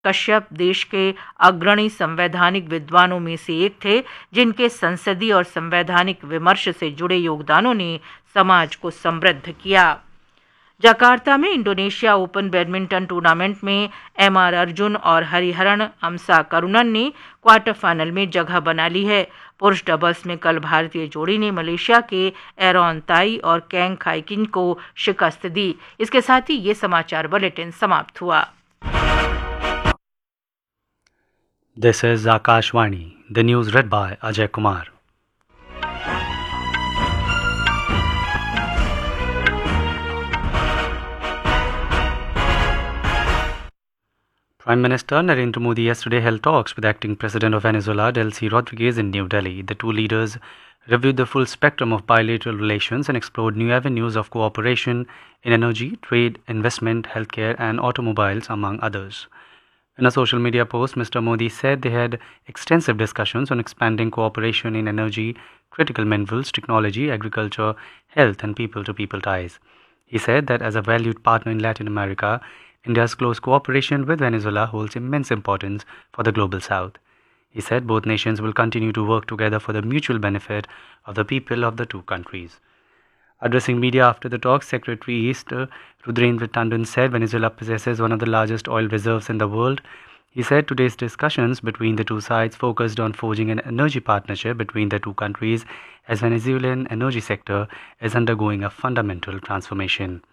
कश्यप देश के अग्रणी संवैधानिक विद्वानों में से एक थे, जिनके संसदीय और संवैधानिक विमर्श से जुड़े योगदानों ने समाज को समृद्ध किया। जकार्ता में इंडोनेशिया ओपन बैडमिंटन टूर्नामेंट में एमआर अर्जुन और हरिहरन अमसा करुणन ने क्वार्टर फाइनल में जगह बना ली है। पुरुष डबल्स में कल भारतीय जोड़ी ने मलेशिया के एरॉन ताई और कैंग खाइकिन को शिकस्त दी। इसके साथ ही ये समाचार बुलेटिन समाप्त हुआ। This is Akashvani. The news read by Ajay Kumar. Prime Minister Narendra Modi yesterday held talks with acting President of Venezuela, Delcy Rodriguez, in New Delhi. The two leaders reviewed the full spectrum of bilateral relations and explored new avenues of cooperation in energy, trade, investment, healthcare, and automobiles, among others. In a social media post, Mr. Modi said they had extensive discussions on expanding cooperation in energy, critical minerals, technology, agriculture, health, and people-to-people ties. He said that as a valued partner in Latin America, India's close cooperation with Venezuela holds immense importance for the global south. He said both nations will continue to work together for the mutual benefit of the people of the two countries. Addressing media after the talk, Secretary East Rudrendra Tandon said Venezuela possesses one of the largest oil reserves in the world. He said today's discussions between the two sides focused on forging an energy partnership between the two countries, as Venezuelan energy sector is undergoing a fundamental transformation.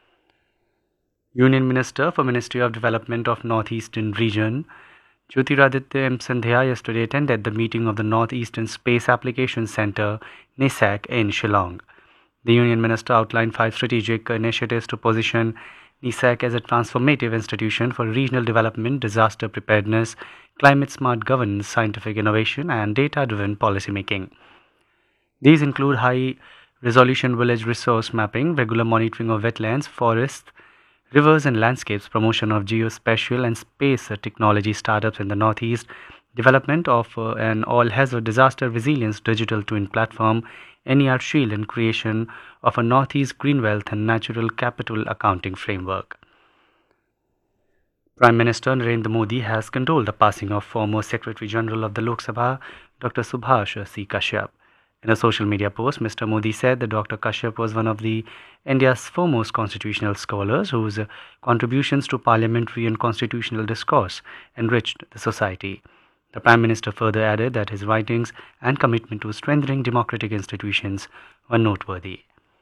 Union Minister for Ministry of Development of Northeastern Region, Jyotiraditya M. Sandhya, yesterday attended the meeting of the Northeastern Space Application Center, NISAC, in Shillong. The Union Minister outlined 5 strategic initiatives to position NISAC as a transformative institution for regional development, disaster preparedness, climate-smart governance, scientific innovation, and data-driven policymaking. These include high-resolution village resource mapping, regular monitoring of wetlands, forests, rivers and landscapes, promotion of geospatial and space technology startups in the Northeast, development of an all-hazard disaster resilience digital twin platform, NER Shield, and creation of a Northeast Green Wealth and Natural Capital Accounting Framework. Prime Minister Narendra Modi has condoled the passing of former Secretary General of the Lok Sabha, Dr. Subhash C. Kashyap. In a social media post, Mr. Modi said that Dr. Kashyap was one of India's foremost constitutional scholars whose contributions to parliamentary and constitutional discourse enriched the society. The Prime Minister further added that his writings and commitment to strengthening democratic institutions were noteworthy.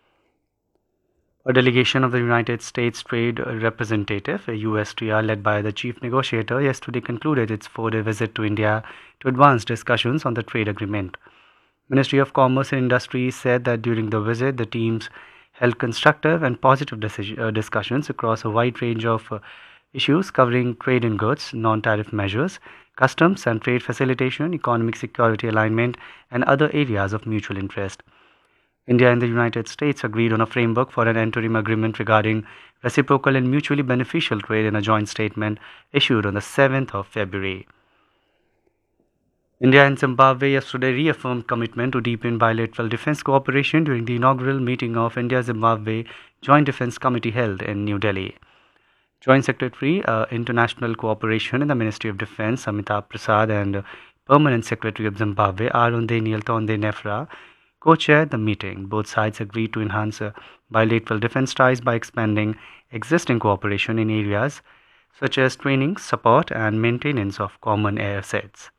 A delegation of the United States Trade Representative, USTR, led by the chief negotiator, yesterday concluded its 4-day visit to India to advance discussions on the trade agreement. Ministry of Commerce and Industry said that during the visit, the teams held constructive and positive discussions across a wide range of issues covering trade in goods, non-tariff measures, customs and trade facilitation, economic security alignment, and other areas of mutual interest. India and the United States agreed on a framework for an interim agreement regarding reciprocal and mutually beneficial trade in a joint statement issued on the 7th of February. India and Zimbabwe yesterday reaffirmed commitment to deepen bilateral defense cooperation during the inaugural meeting of India-Zimbabwe Joint Defense Committee held in New Delhi. Joint Secretary International Cooperation in the Ministry of Defense, Amitabh Prasad, and Permanent Secretary of Zimbabwe, Arun Daniel Tonde Nefra, co-chaired the meeting. Both sides agreed to enhance bilateral defense ties by expanding existing cooperation in areas such as training, support, and maintenance of common air assets.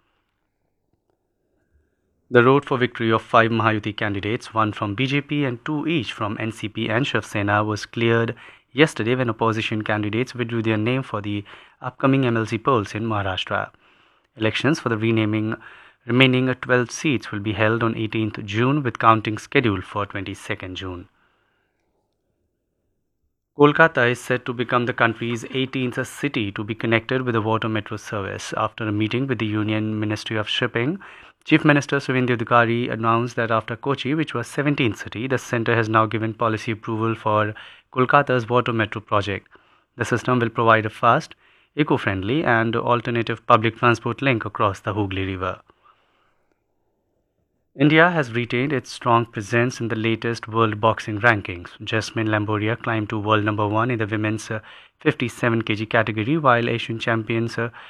The road for victory of 5 Mahayuti candidates, 1 from BJP and 2 each from NCP and Shiv Sena, was cleared yesterday when opposition candidates withdrew their name for the upcoming MLC polls in Maharashtra. Elections for the remaining 12 seats will be held on 18th June with counting scheduled for 22nd June. Kolkata is set to become the country's 18th city to be connected with a water metro service. After a meeting with the Union Ministry of Shipping, Chief Minister Suvendu Adhikari announced that after Kochi, which was 17th city, the centre has now given policy approval for Kolkata's water metro project. The system will provide a fast, eco-friendly and alternative public transport link across the Hooghly River. India has retained its strong presence in the latest world boxing rankings. Jasmine Lamboria climbed to world number 1 in the women's 57 kg category, while Asian champions